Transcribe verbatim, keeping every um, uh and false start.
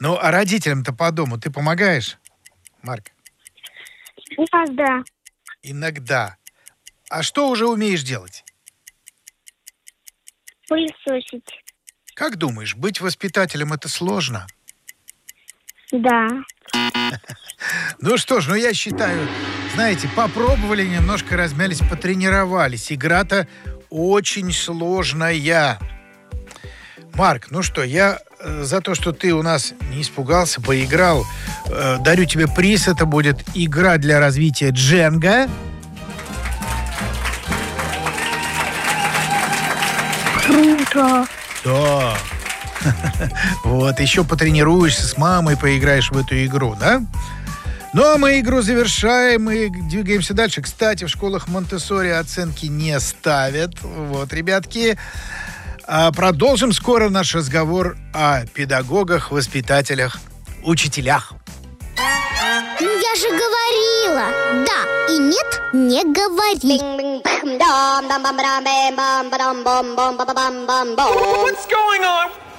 Ну, а родителям-то по дому ты помогаешь, Марк? Иногда. Иногда. А что уже умеешь делать? Пылесосить. Как думаешь, быть воспитателем — это сложно? Да. Ну что ж, ну я считаю, знаете, попробовали, немножко размялись, потренировались. Игра-то очень сложная. Марк, ну что, я э, за то, что ты у нас не испугался, поиграл, э, дарю тебе приз. Это будет игра для развития Дженга. Круто. Да. Вот, еще потренируешься с мамой, поиграешь в эту игру, да? Ну, а мы игру завершаем и двигаемся дальше. Кстати, в школах Монтессори оценки не ставят. Вот, ребятки. А продолжим скоро наш разговор о педагогах, воспитателях, учителях. Ну, я же говорила. Да и нет, не говори. What's going on?